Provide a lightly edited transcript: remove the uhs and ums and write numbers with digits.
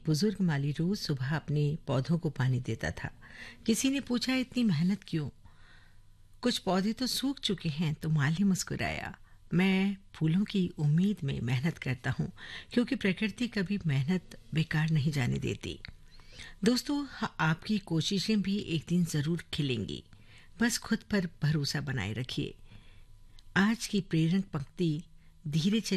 बुजुर्ग माली रोज सुबह अपने पौधों को पानी देता था। किसी ने पूछा, इतनी मेहनत क्यों? कुछ पौधे तो सूख चुके हैं। तो माली मुस्कुराया, मैं फूलों की उम्मीद में मेहनत करता हूँ, क्योंकि प्रकृति कभी मेहनत बेकार नहीं जाने देती। दोस्तों, आपकी कोशिशें भी एक दिन जरूर खिलेंगी। बस खुद पर भरोसा बनाए रखिए। आज की प्रेरक पंक्ति, धीरे चलिए